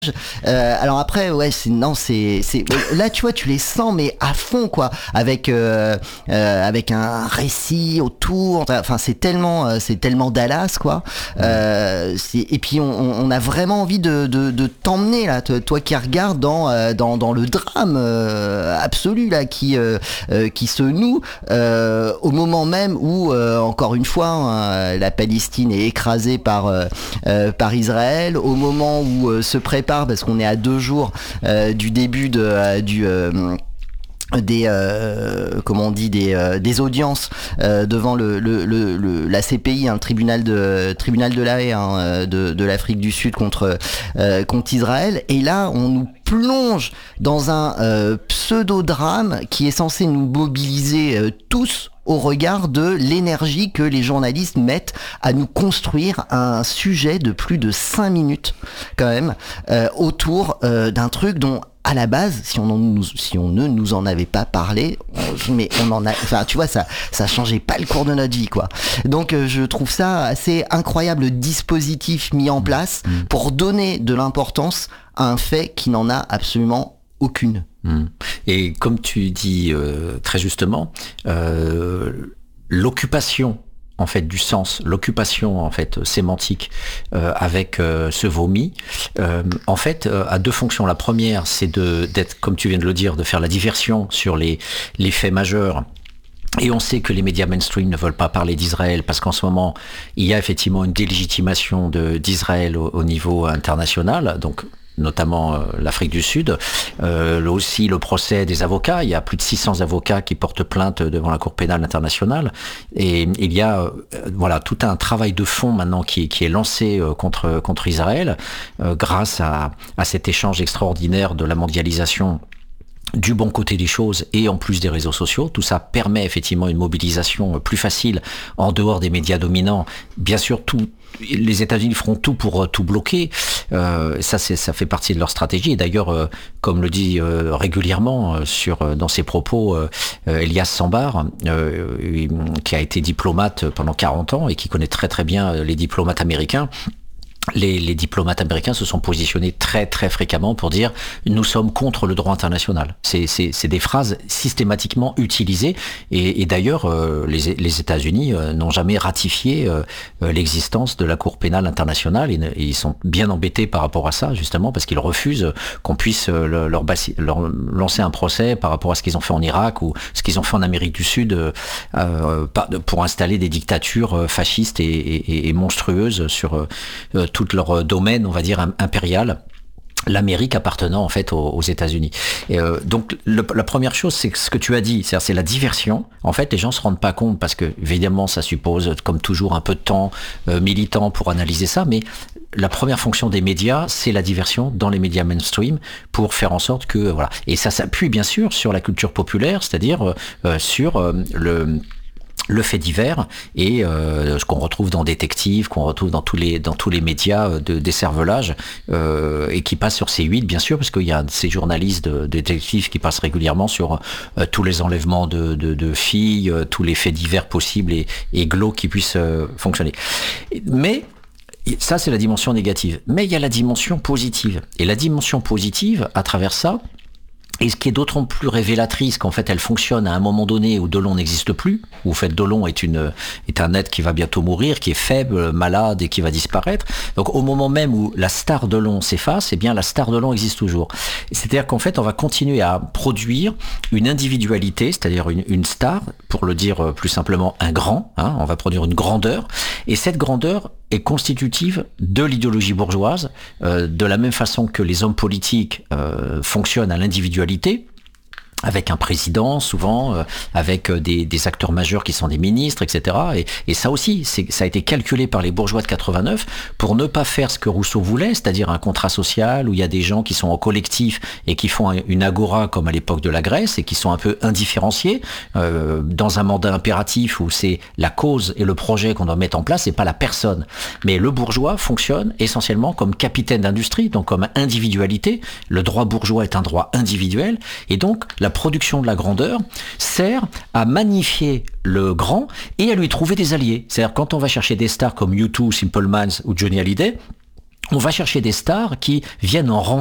Alors après, ouais, c'est là, tu vois, tu les sens mais à fond quoi, avec un récit autour. Enfin, c'est tellement Dallas quoi. Et puis on a vraiment envie de t'emmener là, toi qui regardes dans le drame absolu là qui se noue au moment même où encore une fois la Palestine est écrasée par Israël, au moment où se prépare parce qu'on est à 2 jours du début des audiences devant la CPI, le tribunal de la Haye de l'Afrique du Sud contre Israël, et là on nous plonge dans un pseudo-drame qui est censé nous mobiliser tous au regard de l'énergie que les journalistes mettent à nous construire un sujet de plus de 5 minutes quand même autour d'un truc dont à la base, si on ne nous en avait pas parlé, mais enfin tu vois, ça changeait pas le cours de notre vie quoi. Donc je trouve ça assez incroyable, le dispositif mis en place pour donner de l'importance à un fait qui n'en a absolument aucune. Et comme tu dis très justement, l'occupation en fait du sens, l'occupation en fait sémantique avec ce vomi, en fait a 2 fonctions. La première, c'est d'être, comme tu viens de le dire, de faire la diversion sur les faits majeurs. Et on sait que les médias mainstream ne veulent pas parler d'Israël parce qu'en ce moment, il y a effectivement une délégitimation d'Israël au niveau international, donc notamment l'Afrique du Sud, aussi le procès des avocats. Il y a plus de 600 avocats qui portent plainte devant la Cour pénale internationale, et il y a tout un travail de fond maintenant qui est lancé contre Israël grâce à cet échange extraordinaire de la mondialisation du bon côté des choses et en plus des réseaux sociaux. Tout ça permet effectivement une mobilisation plus facile en dehors des médias dominants. Bien sûr, les États-Unis feront tout pour tout bloquer. Ça fait partie de leur stratégie. Et d'ailleurs, comme le dit régulièrement dans ses propos Elias Sambar, qui a été diplomate pendant 40 ans et qui connaît très très bien les diplomates américains, les diplomates américains se sont positionnés très très fréquemment pour dire nous sommes contre le droit international. C'est des phrases systématiquement utilisées, et d'ailleurs les États-Unis n'ont jamais ratifié l'existence de la Cour pénale internationale, et ils sont bien embêtés par rapport à ça, justement parce qu'ils refusent qu'on puisse leur lancer un procès par rapport à ce qu'ils ont fait en Irak ou ce qu'ils ont fait en Amérique du Sud pour installer des dictatures fascistes et monstrueuses sur tout leur domaine, on va dire, impérial, l'Amérique appartenant en fait aux États-Unis. Et donc la première chose, c'est ce que tu as dit, c'est la diversion. En fait, les gens se rendent pas compte parce que évidemment ça suppose, comme toujours, un peu de temps militant pour analyser ça, mais la première fonction des médias, c'est la diversion dans les médias mainstream pour faire en sorte que voilà. Et ça s'appuie bien sûr sur la culture populaire, c'est-à-dire sur le fait divers et ce qu'on retrouve dans Détective, qu'on retrouve dans tous les médias de décervelage et qui passe sur C8 bien sûr, parce qu'il y a ces journalistes de Détective qui passent régulièrement sur tous les enlèvements de filles, tous les faits divers possibles et glauques qui puissent fonctionner. Mais ça, c'est la dimension négative. Mais il y a la dimension positive. Et la dimension positive, à travers ça, et ce qui est d'autant plus révélatrice qu'en fait elle fonctionne à un moment donné où Delon n'existe plus, où en fait Delon est un être qui va bientôt mourir, qui est faible, malade et qui va disparaître. Donc au moment même où la star Delon s'efface, eh bien la star Delon existe toujours. C'est-à-dire qu'en fait on va continuer à produire une individualité, c'est-à-dire une star, pour le dire plus simplement un grand, on va produire une grandeur, et cette grandeur est constitutive de l'idéologie bourgeoise, de la même façon que les hommes politiques fonctionnent à l'individualité, avec un président souvent, avec des acteurs majeurs qui sont des ministres, etc. Et ça aussi, ça a été calculé par les bourgeois de 89 pour ne pas faire ce que Rousseau voulait, c'est-à-dire un contrat social où il y a des gens qui sont en collectif et qui font une agora comme à l'époque de la Grèce et qui sont un peu indifférenciés dans un mandat impératif où c'est la cause et le projet qu'on doit mettre en place et pas la personne. Mais le bourgeois fonctionne essentiellement comme capitaine d'industrie, donc comme individualité. Le droit bourgeois est un droit individuel et donc la production de la grandeur sert à magnifier le grand et à lui trouver des alliés. C'est-à-dire quand on va chercher des stars comme U2, Simple Minds ou Johnny Hallyday, on va chercher des stars qui viennent en